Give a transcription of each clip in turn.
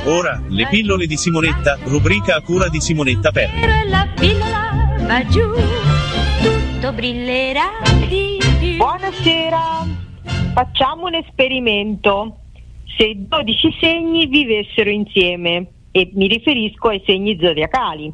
Ora, le pillole di Simonetta, rubrica a cura di Simonetta Perri. La pillola va giù, tutto brillerà di più. Buonasera, facciamo un esperimento. Se 12 segni vivessero insieme, e mi riferisco ai segni zodiacali.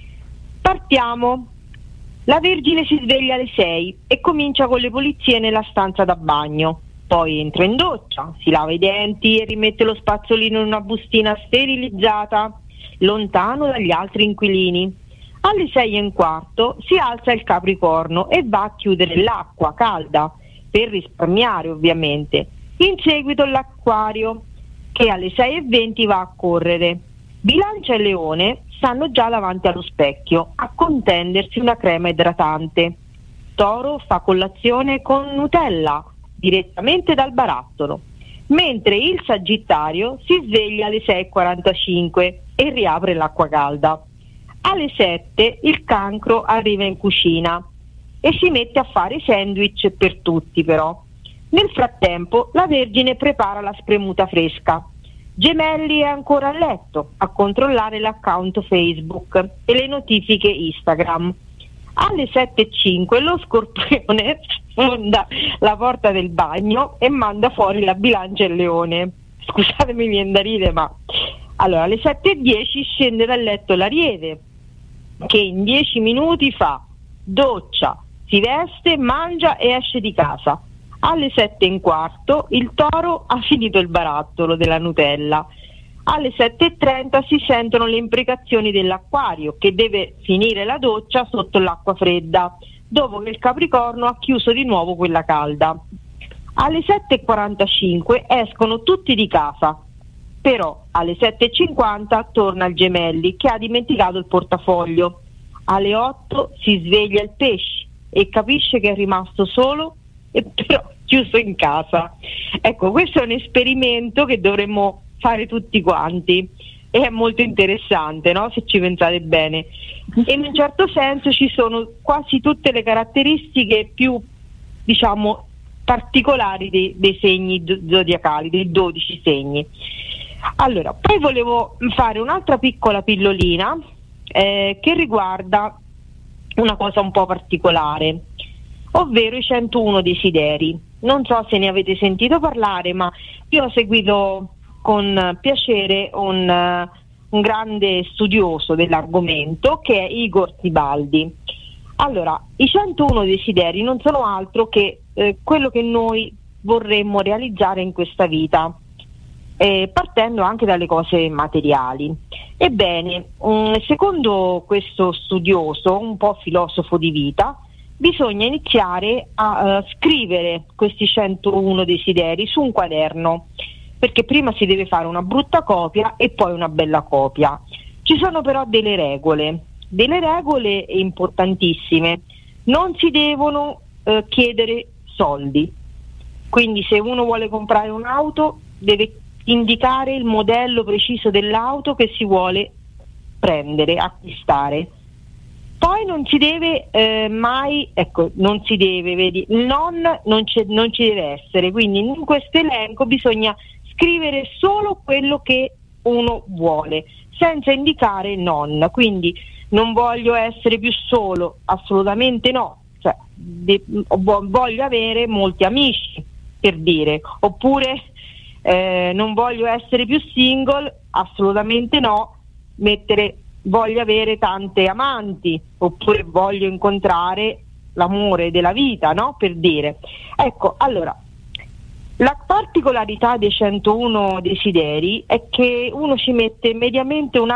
Partiamo. La Vergine si sveglia alle 6 e comincia con le pulizie nella stanza da bagno. Poi entra in doccia, si lava i denti e rimette lo spazzolino in una bustina sterilizzata, lontano dagli altri inquilini. Alle 6:15 si alza il Capricorno e va a chiudere l'acqua calda, per risparmiare ovviamente. In seguito l'Acquario, che alle 6:20 va a correre. Bilancia e Leone stanno già davanti allo specchio a contendersi una crema idratante. Toro fa colazione con Nutella direttamente dal barattolo, mentre il Sagittario si sveglia alle 6:45 e riapre l'acqua calda. Alle 7 il Cancro arriva in cucina e si mette a fare i sandwich per tutti però. Nel frattempo la Vergine prepara la spremuta fresca. Gemelli è ancora a letto a controllare l'account Facebook e le notifiche Instagram. Alle 7:05 lo Scorpione sfonda la porta del bagno e manda fuori la Bilancia e il Leone. Scusatemi, viene da ridere, ma allora alle 7:10 scende dal letto l'Ariete, che in 10 minuti fa doccia, si veste, mangia e esce di casa. Alle 7:15 il Toro ha finito il barattolo della Nutella. Alle 7:30 si sentono le imprecazioni dell'Acquario, che deve finire la doccia sotto l'acqua fredda, dopo che il Capricorno ha chiuso di nuovo quella calda. Alle 7:45 escono tutti di casa, però alle 7:50 torna il Gemelli, che ha dimenticato il portafoglio. Alle 8 si sveglia il Pesci e capisce che è rimasto solo e però chiuso in casa. Ecco, questo è un esperimento che dovremmo fare tutti quanti e è molto interessante, no? Se ci pensate bene. E in un certo senso ci sono quasi tutte le caratteristiche più, diciamo, particolari dei segni zodiacali, dei 12 segni. Allora, poi volevo fare un'altra piccola pillolina che riguarda una cosa un po' particolare, ovvero i 101 desideri. Non so se ne avete sentito parlare, ma io ho seguito con piacere un grande studioso dell'argomento, che è Igor Tibaldi. Allora, i 101 desideri non sono altro che quello che noi vorremmo realizzare in questa vita, partendo anche dalle cose materiali. Ebbene, secondo questo studioso, un po' filosofo di vita, bisogna iniziare a scrivere questi 101 desideri su un quaderno, perché prima si deve fare una brutta copia e poi una bella copia. Ci sono però delle regole importantissime. Non si devono chiedere soldi, quindi se uno vuole comprare un'auto deve indicare il modello preciso dell'auto che si vuole prendere, acquistare. Poi non si deve non ci deve essere, quindi in questo elenco bisogna scrivere solo quello che uno vuole, senza indicare non. Quindi non voglio essere più solo, assolutamente no, cioè voglio avere molti amici, per dire, oppure non voglio essere più single, assolutamente no, mettere voglio avere tante amanti, oppure voglio incontrare l'amore della vita, no? Per dire. Ecco, allora, la particolarità dei 101 desideri è che uno ci mette mediamente un